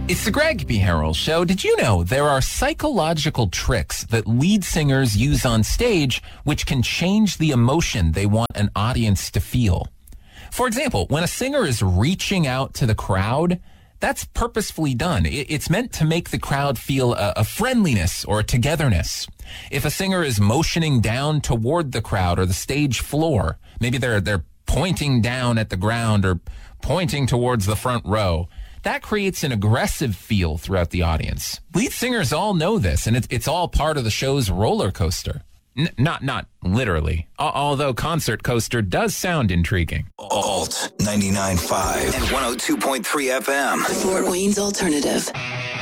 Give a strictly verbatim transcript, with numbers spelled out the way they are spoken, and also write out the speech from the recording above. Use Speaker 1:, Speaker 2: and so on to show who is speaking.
Speaker 1: It's the Greg B. Harrell Show. Did you know there are psychological tricks that lead singers use on stage which can change the emotion they want an audience to feel? For example, when a singer is reaching out to the crowd, that's purposefully done. It's meant to make the crowd feel a, a friendliness or a togetherness. If a singer is motioning down toward the crowd or the stage floor, maybe they're they're pointing down at the ground or pointing towards the front row, that creates an aggressive feel throughout the audience. Lead singers all know this, and it's, it's all part of the show's roller coaster. N- not not literally, Al- although concert coaster does sound intriguing.
Speaker 2: Alt ninety-nine point five and one oh two point three F M.
Speaker 3: Fort Wayne's Alternative.